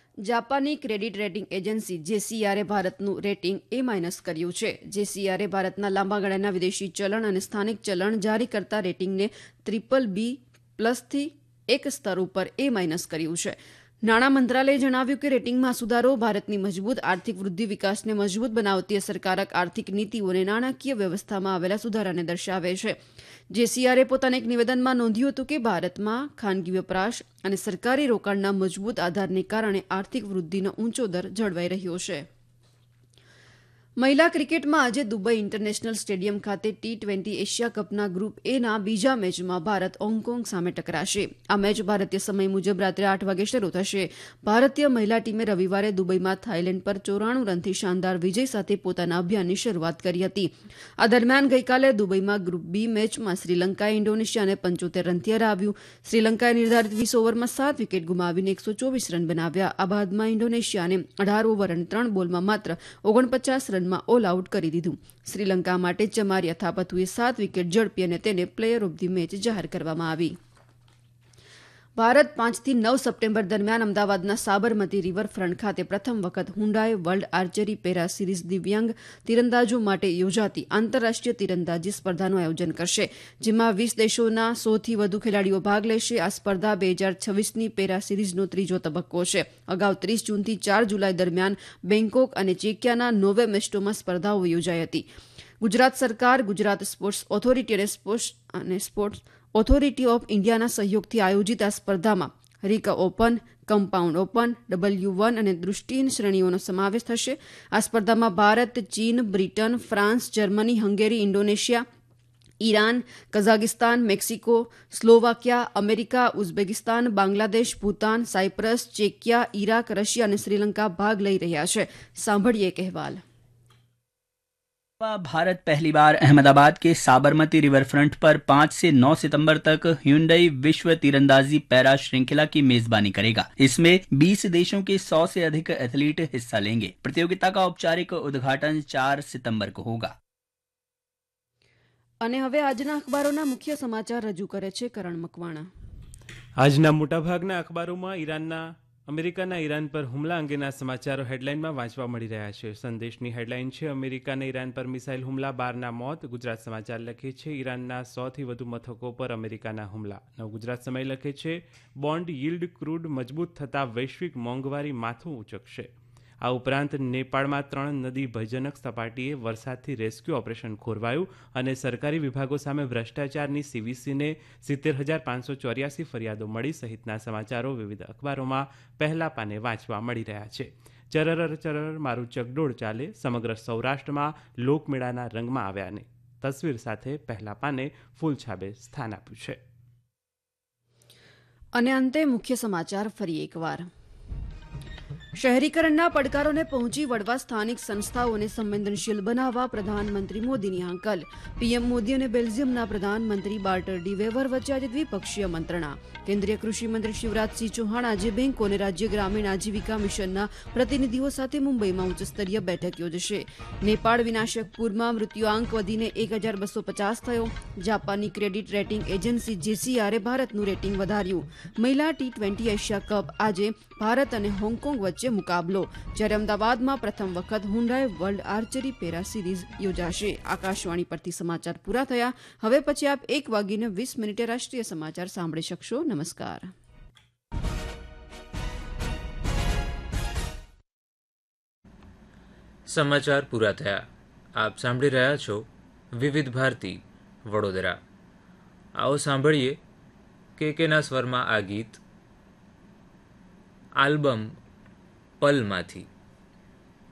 જાપાની credit rating agency જેસીઆરે ભારતનું rating A- કર્યું છે. જેસીઆરે ભારતના લાંબા ગાળાના વિદેશી ચલણ અને સ્થાનિક ચલણ જારી કરતા રેટિંગને BBB+થી એક સ્તર ઉપર A- કર્યું છે. નાણાં મંત્રાલયે જણાવ્યું કે રેટિંગમાં સુધારો ભારતની મજબૂત આર્થિક વૃદ્ધિ વિકાસને મજબૂત બનાવતી અસરકારક આર્થિક નીતિઓ અને નાણાકીય વ્યવસ્થામાં આવેલા સુધારાને દર્શાવે છે. જેસીઆરે પોતાના એક નિવેદનમાં નોંધ્યું હતું કે ભારતમાં ખાનગી વપરાશ અને સરકારી રોકાણના મજબૂત આધારને કારણે આર્થિક વૃદ્ધિનો ઊંચો દર જળવાઈ રહ્યો છે. મહિલા ક્રિકેટમાં આજે દુબઈ ઇન્ટરનેશનલ સ્ટેડિયમ ખાતે T20 એશિયા કપના ગ્રુપ એના બીજા મેચમાં ભારત હોંગકોંગ સામે ટકરાશે. આ મેચ ભારતીય સમય મુજબ રાત્રે 8 વાગે શરૂ થશે. ભારતીય મહિલા ટીમે રવિવારે દુબઈમાં થાઇલેન્ડ પર 94 રનથી શાનદાર વિજય સાથે પોતાના અભિયાનની શરૂઆત કરી હતી. આ દરમિયાન ગઈકાલે દુબઈમાં ગ્રુપ બી મેચમાં શ્રીલંકાએ ઇન્ડોનેશિયાને 75 રનથી હરાવ્યું. શ્રીલંકાએ નિર્ધારિત 20 ઓવરમાં 7 વિકેટ ગુમાવીને 124 રન બનાવ્યા. આ બાદમાં ઇન્ડોનેશિયાને 18 ઓવર અને 3 બોલમાં માત્ર 49 રન ઓલ આઉટ કરી દીધું. શ્રીલંકા માટે ચમારિયા થાપતુએ 7 વિકેટ ઝડપી અને તેને પ્લેયર ઓફ ધી મેચ જાહેર કરવામાં આવી. ભારત 5થી 9 સપ્ટેમ્બર દરમિયાન અમદાવાદના સાબરમતી રિવરફ્રન્ટ ખાતે પ્રથમ વખત Hyundai world archery para series દિવ્યાંગ તીરંદાજો માટે યોજાતી આંતરરાષ્ટ્રીય તીરંદાજી સ્પર્ધાનું આયોજન કરશે, જેમાં 20 દેશોના 100થી વધુ ખેલાડીઓ ભાગ લેશે. આ સ્પર્ધા 2026ની પેરા સિરીઝનો ત્રીજો તબક્કો છે. અગાઉ 30 જૂનથી 4 જુલાઈ દરમિયાન બેંકોક અને ચેકિયાના નોવે મેસ્ટોમાં સ્પર્ધાઓ યોજાઈ હતી. ગુજરાત સરકાર, ગુજરાત સ્પોર્ટ્સ ઓથોરિટી અને સ્પોર્ટ્સ ઓથોરિટી ઓફ ઇન્ડિયાના સહયોગથી આયોજિત આ સ્પર્ધામાં રિકર્વ ઓપન, કમ્પાઉન્ડ ઓપન, W1 અને દૃષ્ટિહીન શ્રેણીઓનો સમાવેશ થશે. આ સ્પર્ધામાં ભારત, ચીન, Britain, France, Germany, Hungary, Indonesia, Iran, Kazakhstan, Mexico, Slovakia, America, Uzbekistan, Bangladesh, Bhutan, Cyprus, ચેકિયા, Iraq, Russia અને શ્રીલંકા ભાગ લઈ રહ્યા છે. સાંભળીએ એક અહેવાલ. भारत पहली बार अहमदाबाद के साबरमती रिवरफ्रंट पर 5 से 9 सितंबर तक ह्युंडई विश्व तीरंदाजी पैरा श्रृंखला की मेजबानी करेगा. इसमें 20 देशों के 100 से अधिक एथलीट हिस्सा लेंगे. प्रतियोगिता का औपचारिक उद्घाटन 4 सितंबर को होगा. અને હવે આજના અખબારોના મુખ્ય સમાચાર રજૂ કરે છે કરણ મકવાણા. આજના મોટાભાગના અખબારોમાં અમેરિકાના ઈરાન પર હુમલા અંગેના સમાચારો હેડલાઇનમાં વાંચવા મળી રહ્યા છે. સંદેશની હેડલાઇન છે, અમેરિકાના ઈરાન પર મિસાઇલ હુમલા, 12ના મોત. ગુજરાત સમાચાર લખે છે, ઈરાનના 100થી વધુ મથકો પર અમેરિકાના હુમલા. નવગુજરાત સમય લખે છે, બોન્ડ yieldડ ક્રૂડ મજબૂત થતાં વૈશ્વિક મોંઘવારી માથું ઉચકશે. આ ઉપરાંત નેપાળમાં 3 નદી ભયજનક સપાટીએ વરસાદથી રેસ્ક્યુ ઓપરેશન ખોરવાયું અને સરકારી વિભાગો સામે ભ્રષ્ટાચારની CVCને 70,584 ફરિયાદો મળી સહિતના સમાચારો વિવિધ અખબારોમાં પહેલા પાને વાંચવા મળી રહ્યા છે. ચરર ચરર મારું ચગડોળ ચાલે, સમગ્ર સૌરાષ્ટ્રમાં લોકમેળાના રંગમાં આવ્યાને તસવીર સાથે પહેલા પાને ફૂલછાબે સ્થાન આપ્યું છે. અને અંતે મુખ્ય સમાચાર ફરી એકવાર. શહેરીકરણના પડકારોને પહોંચી વળવા સ્થાનિક સંસ્થાઓને સંવેદનશીલ બનાવવા પ્રધાનમંત્રી મોદીની હાંકલ. પીએમ મોદી અને બેલ્જિયમના પ્રધાનમંત્રી બાર્ટર ડી વેવર વચ્ચે આજે દ્વિપક્ષીય મંત્રણા. કેન્દ્રીય કૃષિમંત્રી શિવરાજસિંહ ચૌહાણ આજે બેંકો અને રાજ્ય ગ્રામીણ આજીવિકા મિશનના પ્રતિનિધિઓ સાથે મુંબઈમાં ઉચ્ચસ્તરીય બેઠક યોજશે. નેપાળ વિનાશક પૂરમાં મૃત્યુઆંક વધીને 1250 થયો. જાપાનની ક્રેડિટ રેટિંગ એજન્સી જેસીઆરે ભારતનું રેટિંગ વધાર્યું. મહિલા T20 એશિયા કપ આજે ભારત અને હોંગકોંગ વચ્ચે મુકાબલો. જ્યારે અમદાવાદમાં પ્રથમ વખત Hyundai world archery para series યોજાશે. આકાશવાણી પરથી સમાચાર પૂરા થયા. હવે પછી આપ 1:20 રાષ્ટ્રીય સમાચાર સાંભળી શકશો. નમસ્કાર. સમાચાર પૂરા થયા. આપ સાંભળી રહ્યા છો વિવિધ ભારતી વડોદરા. આવો સાંભળીએ કેના સ્વરમાં આ ગીત આલ્બમ પલમાંથી.